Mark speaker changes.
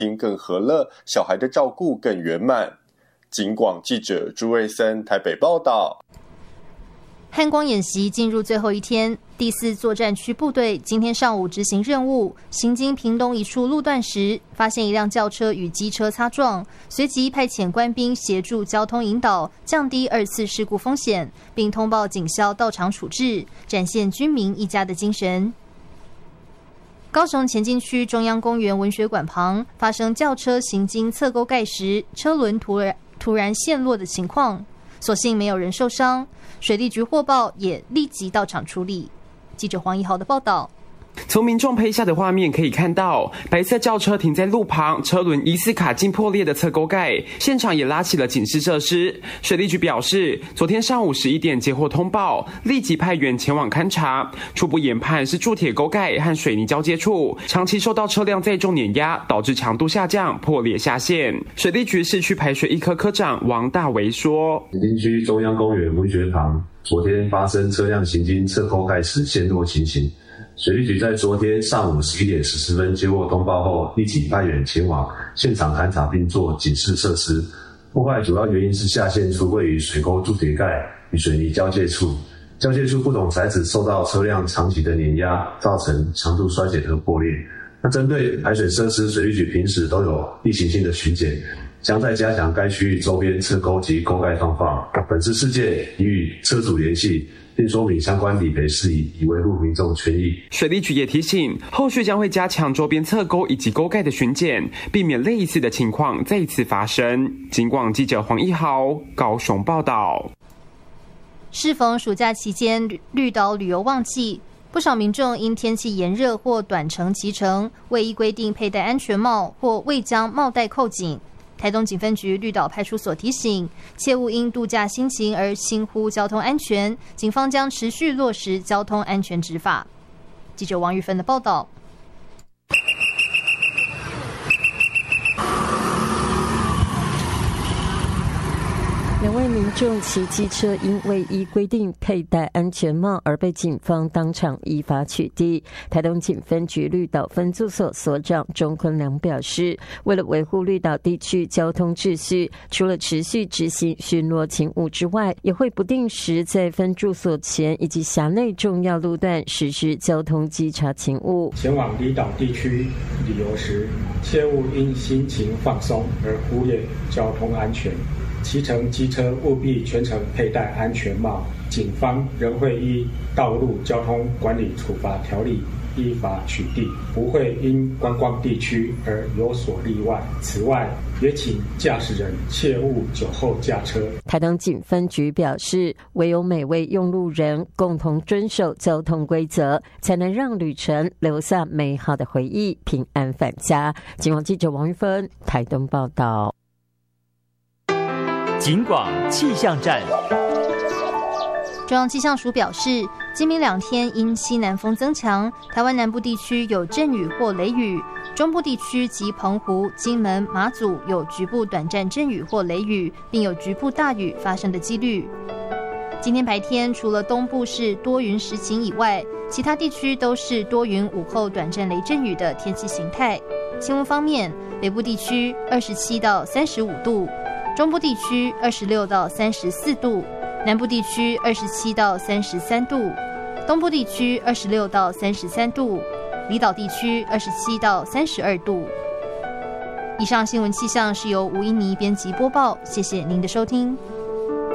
Speaker 1: 心更和乐，小孩的照顾更圆满。警广记者朱瑞森台北报道。
Speaker 2: 汉光演习进入最后一天，第4作战区部队今天上午执行任务，行经屏东一处路段时，发现一辆轿车与机车擦撞，随即派遣官兵协助交通引导，降低2次事故风险，并通报警消到场处置，展现军民一家的精神。高雄前进区中央公园文学馆旁发生轿车行经侧沟盖时，车轮突然陷落的情况，所幸没有人受伤。水利局获报也立即到场处理。记者黄一豪的报道。
Speaker 3: 从民众拍下的画面可以看到，白色轿车停在路旁，车轮疑似卡进破裂的侧沟盖，现场也拉起了警示设施。水利局表示，昨天上午11点接获通报，立即派员前往勘查，初步研判是铸铁沟盖和水泥交接处长期受到车辆载重碾压，导致强度下降，破裂下陷。水利局市区排水一科科长王大为说，
Speaker 4: 前进区中央公园文学旁昨天发生车辆行经侧沟盖时陷落情形。水利局在昨天上午11点14分接获通报后，立即派员前往现场勘查并做警示设施。破坏主要原因是下陷处位于水沟铸铁盖与水泥交界处，交界处不同材质受到车辆长期的碾压，造成强度衰减和破裂。那针对排水设施，水利局平时都有例行性的巡检，将在加强该区域周边侧沟及沟盖状况。本次事件已与车主联系，并说明相关理赔事宜，以维护民众权益。
Speaker 3: 水利局也提醒，后续将会加强周边侧沟以及沟盖的巡检，避免类似的情况再次发生。警广记者黄一豪高雄报道。
Speaker 2: 适逢暑假期间绿岛旅游旺季，不少民众因天气炎热或短程骑乘，未依规定佩戴安全帽或未将帽带扣紧。台东警分局绿岛派出所提醒，切勿因度假心情而轻忽交通安全，警方将持续落实交通安全执法。记者王玉芬的报道。
Speaker 5: 2位民众骑机车因未依规定佩戴安全帽而被警方当场依法取缔。台东警分局绿岛分驻所所长钟坤良表示，为了维护绿岛地区交通秩序，除了持续执行巡逻勤务之外，也会不定时在分驻所前以及辖内重要路段实施交通稽查勤务。
Speaker 6: 前往离岛地区旅游时，切勿因心情放松而忽略交通安全。骑乘机车务必全程佩戴安全帽，警方仍会依道路交通管理处罚条例依法取缔，不会因观光地区而有所例外。此外，也请驾驶人切勿酒后驾车。
Speaker 5: 台东警分局表示，唯有每位用路人共同遵守交通规则，才能让旅程留下美好的回忆，平安返家。警广记者王玉芬台东报道。
Speaker 7: 警广气象站。
Speaker 2: 中央气象署表示，今明2天因西南风增强，台湾南部地区有阵雨或雷雨，中部地区及澎湖、金门、马祖有局部短暂阵雨或雷雨，并有局部大雨发生的几率。今天白天除了东部是多云时晴以外，其他地区都是多云午后短暂雷阵雨的天气形态。气温方面，北部地区27到35度，中部地区26到34度，南部地区27到33度，东部地区26到33度，离岛地区27到32度。以上新闻气象是由吴英妮编辑播报，谢谢您的收听。